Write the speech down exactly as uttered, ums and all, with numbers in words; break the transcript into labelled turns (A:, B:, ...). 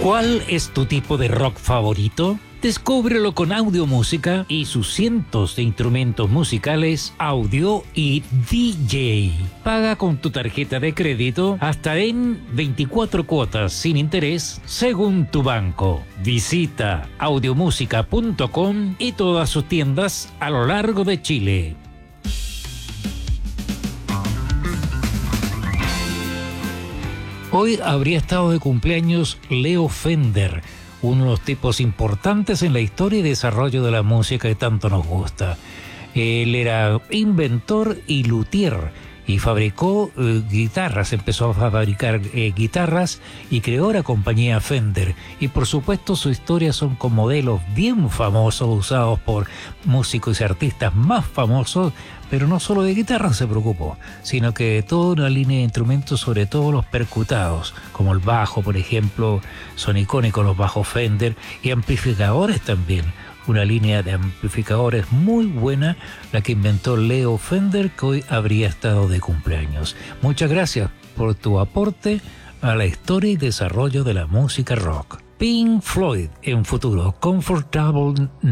A: ¿Cuál es tu tipo de rock favorito? Descúbrelo con Audiomúsica y sus cientos de instrumentos musicales, audio y D J. Paga con tu tarjeta de crédito hasta en veinticuatro cuotas sin interés según tu banco. Visita audiomúsica punto com y todas sus tiendas a lo largo de Chile. Hoy habría estado de cumpleaños Leo Fender, uno de los tipos importantes en la historia y desarrollo de la música que tanto nos gusta. Él era inventor y luthier y fabricó eh, guitarras, empezó a fabricar eh, guitarras y creó la compañía Fender. Y por supuesto sus historias son con modelos bien famosos usados por músicos y artistas más famosos, pero no solo de guitarras se preocupó, sino que de toda una línea de instrumentos, sobre todo los percutados, como el bajo, por ejemplo, son icónicos los bajos Fender, y amplificadores también. Una línea de amplificadores muy buena, la que inventó Leo Fender, que hoy habría estado de cumpleaños. Muchas gracias por tu aporte a la historia y desarrollo de la música rock. Pink Floyd en futuro, Comfortable